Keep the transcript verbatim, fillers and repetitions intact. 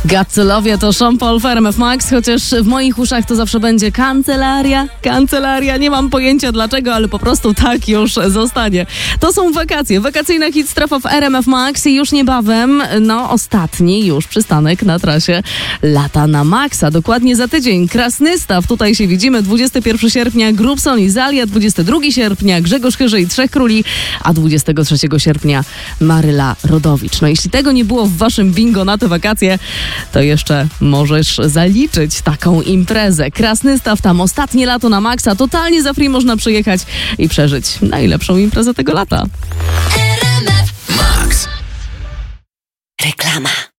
Got to Sean Paul w R M F Max, chociaż w moich uszach to zawsze będzie kancelaria, kancelaria. Nie mam pojęcia dlaczego, ale po prostu tak już zostanie. To są wakacje, wakacyjna hit strefa w R M F Max i już niebawem, no ostatni już przystanek na trasie Lata na Maxa. Dokładnie za tydzień. Krasnystaw, tutaj się widzimy, dwudziestego pierwszego sierpnia Grubson i Zalia, dwudziestego drugiego sierpnia Grzegorz Chyży i Trzech Króli, a dwudziestego trzeciego sierpnia Maryla Rodowicz. No jeśli tego nie było w waszym bingo na te wakacje, to jeszcze możesz zaliczyć taką imprezę. Krasnystaw, tam ostatnie lato na maksa, totalnie za free można przyjechać i przeżyć najlepszą imprezę tego lata. R M F Max. Reklama.